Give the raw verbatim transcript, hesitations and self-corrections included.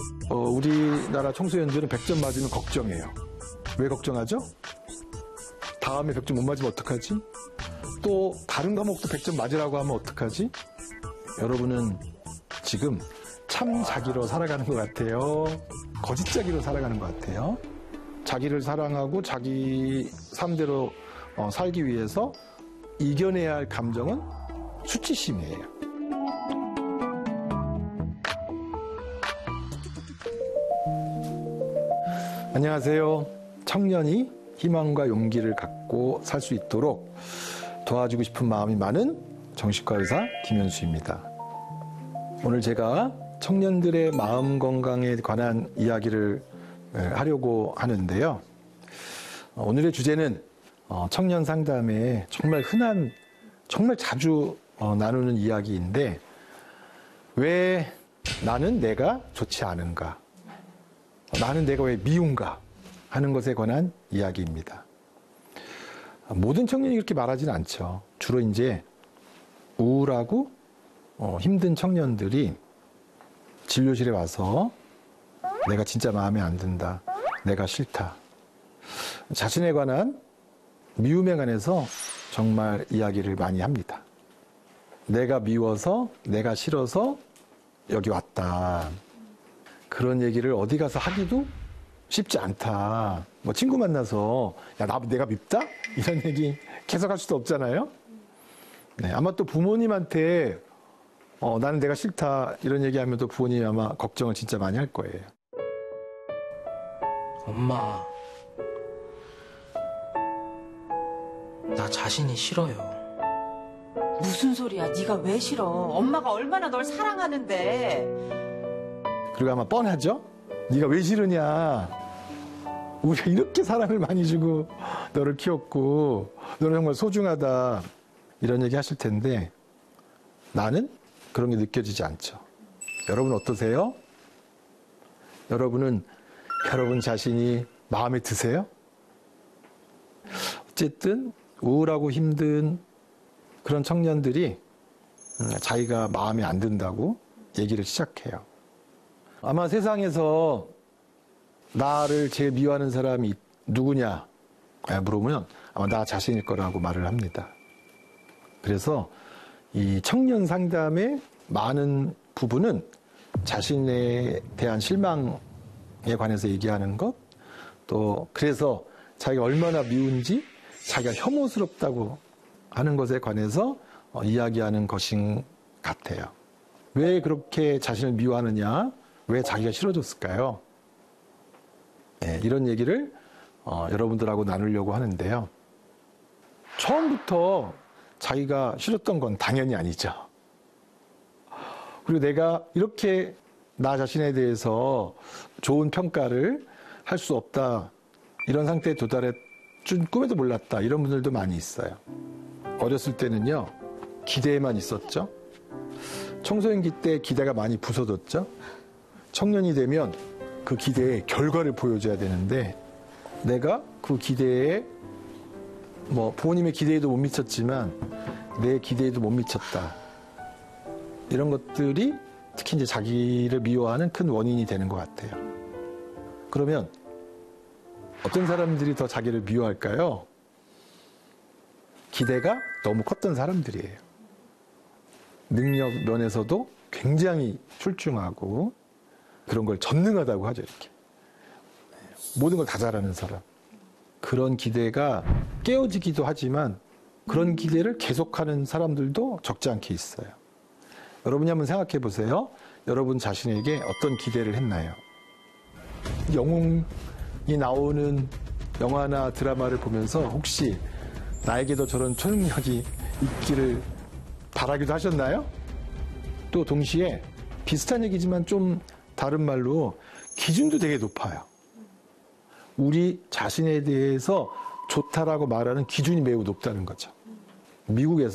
어, 우리나라 청소년들은 백 점 맞으면 걱정해요. 왜 걱정하죠? 다음에 백 점 못 맞으면 어떡하지? 또 다른 과목도 백 점 맞으라고 하면 어떡하지? 여러분은 지금 참 자기로 살아가는 것 같아요. 거짓 자기로 살아가는 것 같아요. 자기를 사랑하고 자기 삶대로 어, 살기 위해서 이겨내야 할 감정은 수치심이에요. 안녕하세요. 청년이 희망과 용기를 갖고 살 수 있도록 도와주고 싶은 마음이 많은 정신과 의사 김현수입니다. 오늘 제가 청년들의 마음 건강에 관한 이야기를 하려고 하는데요. 오늘의 주제는 청년 상담에 정말 흔한, 정말 자주 나누는 이야기인데, 왜 나는 내가 좋지 않은가? 나는 내가 왜 미운가? 하는 것에 관한 이야기입니다. 모든 청년이 그렇게 말하지는 않죠. 주로 이제 우울하고 힘든 청년들이 진료실에 와서 내가 진짜 마음에 안 든다. 내가 싫다. 자신에 관한 미움에 관해서 정말 이야기를 많이 합니다. 내가 미워서, 내가 싫어서 여기 왔다. 그런 얘기를 어디 가서 하기도 쉽지 않다. 뭐 친구 만나서 야, 나 내가 밉다? 이런 얘기 계속 할 수도 없잖아요. 네, 아마 또 부모님한테 어, 나는 내가 싫다 이런 얘기하면 또 부모님이 아마 걱정을 진짜 많이 할 거예요. 엄마, 나 자신이 싫어요. 무슨 소리야? 네가 왜 싫어? 엄마가 얼마나 널 사랑하는데. 그리고 아마 뻔하죠? 네가 왜 싫으냐? 우리가 이렇게 사랑을 많이 주고 너를 키웠고 너는 정말 소중하다 이런 얘기 하실 텐데 나는 그런 게 느껴지지 않죠. 여러분 어떠세요? 여러분은 여러분 자신이 마음에 드세요? 어쨌든 우울하고 힘든 그런 청년들이 자기가 마음에 안 든다고 얘기를 시작해요. 아마 세상에서 나를 제일 미워하는 사람이 누구냐 물어보면 아마 나 자신일 거라고 말을 합니다. 그래서 이 청년 상담의 많은 부분은 자신에 대한 실망에 관해서 얘기하는 것, 또 그래서 자기가 얼마나 미운지 자기가 혐오스럽다고 하는 것에 관해서 이야기하는 것인 같아요. 왜 그렇게 자신을 미워하느냐? 왜 자기가 싫어졌을까요? 네, 이런 얘기를 어, 여러분들하고 나누려고 하는데요. 처음부터 자기가 싫었던 건 당연히 아니죠. 그리고 내가 이렇게 나 자신에 대해서 좋은 평가를 할 수 없다. 이런 상태에 도달해 준 꿈에도 몰랐다. 이런 분들도 많이 있어요. 어렸을 때는요. 기대에만 있었죠. 청소년기 때 기대가 많이 부서졌죠. 청년이 되면 그 기대에 결과를 보여줘야 되는데 내가 그 기대에 뭐 부모님의 기대에도 못 미쳤지만 내 기대에도 못 미쳤다. 이런 것들이 특히 이제 자기를 미워하는 큰 원인이 되는 것 같아요. 그러면 어떤 사람들이 더 자기를 미워할까요? 기대가 너무 컸던 사람들이에요. 능력 면에서도 굉장히 출중하고 그런 걸 전능하다고 하죠, 이렇게. 모든 걸 다 잘하는 사람. 그런 기대가 깨어지기도 하지만 그런 기대를 계속하는 사람들도 적지 않게 있어요. 여러분이 한번 생각해 보세요. 여러분 자신에게 어떤 기대를 했나요? 영웅이 나오는 영화나 드라마를 보면서 혹시 나에게도 저런 초능력이 있기를 바라기도 하셨나요? 또 동시에 비슷한 얘기지만 좀 다른 말로 기준도 되게 높아요. 우리 자신에 대해서 좋다라고 말하는 기준이 매우 높다는 거죠. 미국에서